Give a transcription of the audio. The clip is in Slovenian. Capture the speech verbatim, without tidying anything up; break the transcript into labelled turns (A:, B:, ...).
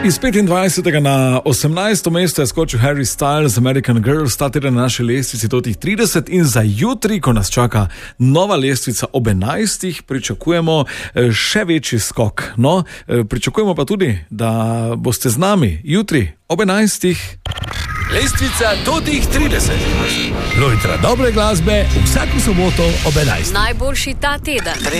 A: Iz petindvajsetega na osemnajsto mesto je skočil Harry Styles, American Girl, sta teden na naši lestvici do tih trideset in za jutri, ko nas čaka nova lestvica ob enajstih, pričakujemo še večji skok. No, pričakujemo pa tudi, da boste z nami jutri ob enajstih.
B: Lestvica do tih trideset.
C: Lojtra dobre glasbe vsako soboto ob enajstih.
D: Najboljši ta teden.